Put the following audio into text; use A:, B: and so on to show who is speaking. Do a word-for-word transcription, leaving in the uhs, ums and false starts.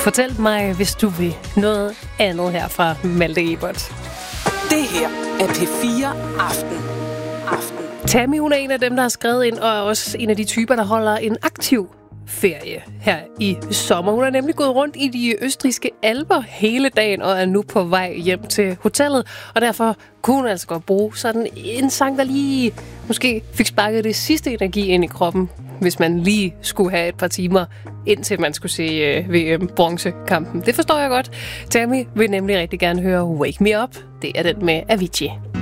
A: Fortæl mig, hvis du vil noget andet her fra Malte Ebert.
B: Det her er P fire Aften. Aften.
A: Tammy, hun er en af dem, der har skrevet ind, og er også en af de typer, der holder en aktiv ferie her i sommer. Hun er nemlig gået rundt i de østrigske alper hele dagen og er nu på vej hjem til hotellet. Og derfor kunne hun altså godt bruge sådan en sang, der lige måske fik sparket det sidste energi ind i kroppen, hvis man lige skulle have et par timer, indtil man skulle se uh, V M-bronzekampen. Det forstår jeg godt. Tammy vil nemlig rigtig gerne høre Wake Me Up. Det er den med Avicii.